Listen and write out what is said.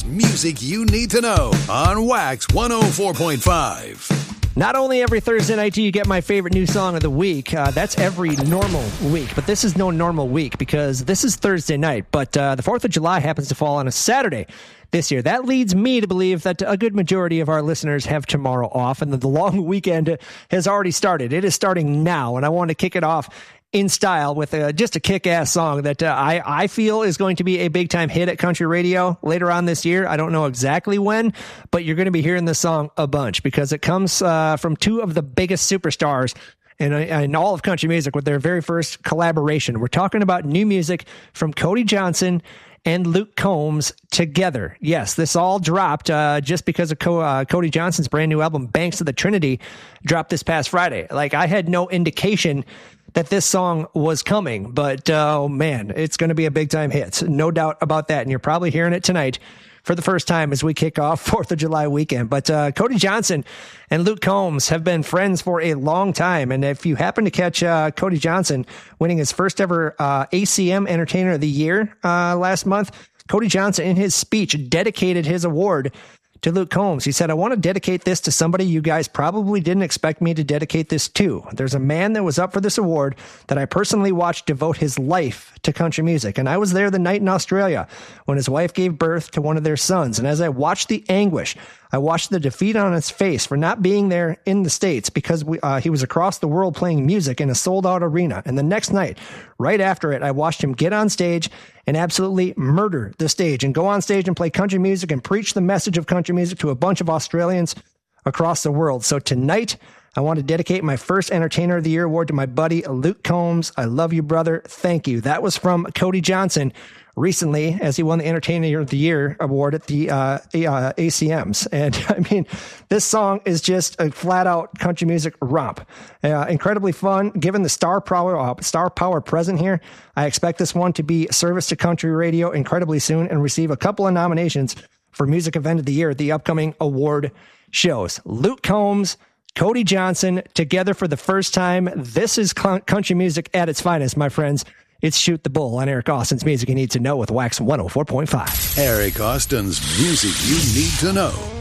music you need to know on Wax 104.5. Not only every Thursday night do you get my favorite new song of the week, that's every normal week, but this is no normal week because this is Thursday night, but the 4th of July happens to fall on a Saturday this year. That leads me to believe that a good majority of our listeners have tomorrow off and that the long weekend has already started. It is starting now, and I want to kick it off in style with just a kick-ass song that I feel is going to be a big-time hit at country radio later on this year. I don't know exactly when, but you're going to be hearing this song a bunch because it comes from two of the biggest superstars in all of country music with their very first collaboration. We're talking about new music from Cody Johnson and Luke Combs together. Yes, this all dropped just because of Cody Johnson's brand new album, Banks of the Trinity, dropped this past Friday. Like, I had no indication that this song was coming, but oh man, it's going to be a big time hit. No doubt about that. And you're probably hearing it tonight for the first time as we kick off 4th of July weekend. But Cody Johnson and Luke Combs have been friends for a long time. And if you happen to catch Cody Johnson winning his first ever ACM Entertainer of the Year last month, Cody Johnson in his speech dedicated his award to Luke Combs. He said, "I want to dedicate this to somebody you guys probably didn't expect me to dedicate this to. There's a man that was up for this award that I personally watched devote his life to country music. And I was there the night in Australia when his wife gave birth to one of their sons. And as I watched the anguish, I watched the defeat on his face for not being there in the States because he was across the world playing music in a sold-out arena. And the next night, right after it, I watched him get on stage and absolutely murder the stage and go on stage and play country music and preach the message of country music to a bunch of Australians across the world. So tonight, I want to dedicate my first Entertainer of the Year award to my buddy Luke Combs. I love you, brother. Thank you." That was from Cody Johnson recently as he won the Entertainer of the Year award at the ACMs. And I mean, this song is just a flat out country music romp. Incredibly fun. Given the star power present here, I expect this one to be service to country radio incredibly soon and receive a couple of nominations for Music Event of the Year at the upcoming award shows. Luke Combs, Cody Johnson together for the first time. This is country music at its finest, my friends. It's Shoot the Bull on Eric Austin's Music You Need to Know with Wax 104.5. Eric Austin's Music You Need to Know.